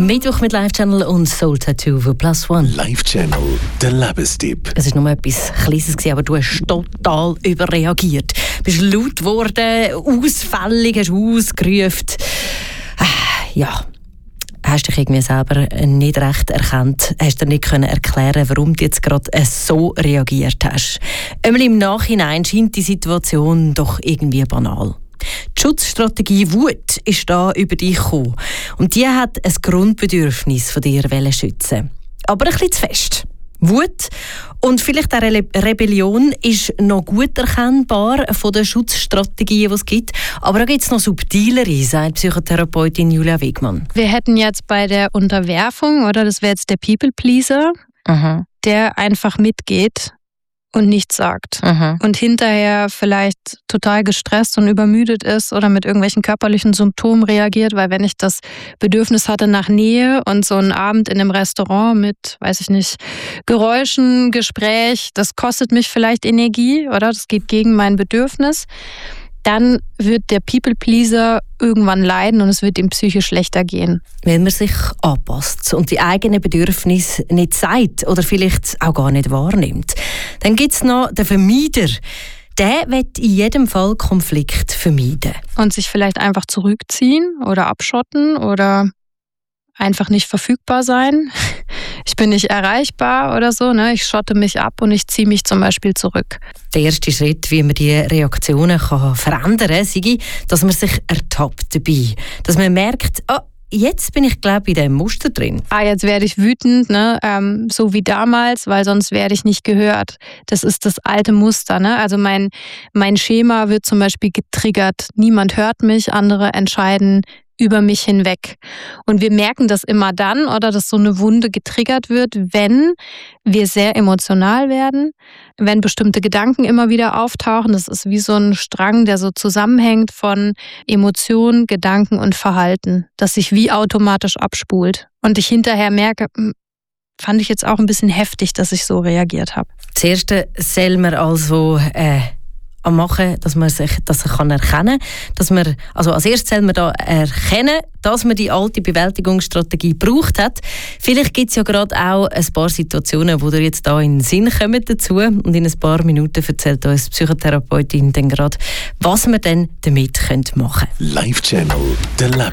Mittwoch mit Live Channel und Soul Tattoo für Plus One. Live Channel, der Lebenstipp. Es war nur etwas Kleines, aber du hast total überreagiert. Du bist laut geworden, ausfällig, hast ausgerufen. Ja, hast dich irgendwie selber nicht recht erkannt, hast dir nicht erklären, warum du jetzt gerade so reagiert hast. Einmal im Nachhinein scheint die Situation doch irgendwie banal. Die Schutzstrategie Wut ist da über dich gekommen. Und die hat ein Grundbedürfnis von dir schützen. Aber ein bisschen zu fest. Wut und vielleicht auch Rebellion ist noch gut erkennbar von den Schutzstrategien, die es gibt. Aber da gibt es noch subtilere, sagt Psychotherapeutin Julia Wegmann. Wir hätten jetzt bei der Unterwerfung, oder das wäre jetzt der People-Pleaser, der einfach mitgeht und nichts sagt. Und hinterher vielleicht total gestresst und übermüdet ist oder mit irgendwelchen körperlichen Symptomen reagiert, weil wenn ich das Bedürfnis hatte nach Nähe und so einen Abend in einem Restaurant mit, weiß ich nicht, Geräuschen, Gespräch, das kostet mich vielleicht Energie, oder? Das geht gegen mein Bedürfnis. Dann wird der People-Pleaser irgendwann leiden und es wird ihm psychisch schlechter gehen. Wenn man sich anpasst und die eigenen Bedürfnisse nicht sagt oder vielleicht auch gar nicht wahrnimmt. Dann gibt es noch den Vermeider. Der will in jedem Fall Konflikt vermeiden. Und sich vielleicht einfach zurückziehen oder abschotten oder einfach nicht verfügbar sein. Ich bin nicht erreichbar oder so, ne? Ich schotte mich ab und ich ziehe mich zum Beispiel zurück. Der erste Schritt, wie man die Reaktionen verändern kann, sei, dass man sich ertappt dabei. Dass man merkt, jetzt bin ich, glaube ich, in diesem Muster drin. Jetzt werde ich wütend, ne? So wie damals, weil sonst werde ich nicht gehört. Das ist das alte Muster. Ne? Also mein Schema wird zum Beispiel getriggert. Niemand hört mich, andere entscheiden über mich hinweg. Und wir merken das immer dann, oder dass so eine Wunde getriggert wird, wenn wir sehr emotional werden, wenn bestimmte Gedanken immer wieder auftauchen. Das ist wie so ein Strang, der so zusammenhängt von Emotionen, Gedanken und Verhalten, das sich wie automatisch abspult. Und ich hinterher merke, fand ich jetzt auch ein bisschen heftig, dass ich so reagiert habe. Das Erste soll man also machen, dass man sich das erkennen kann. Als erstes soll man da erkennen, dass man die alte Bewältigungsstrategie gebraucht hat. Vielleicht gibt es ja gerade auch ein paar Situationen, die dir jetzt da in den Sinn kommen dazu. Und in ein paar Minuten erzählt uns die Psychotherapeutin dann gerade, was wir denn damit machen können. Live Channel, der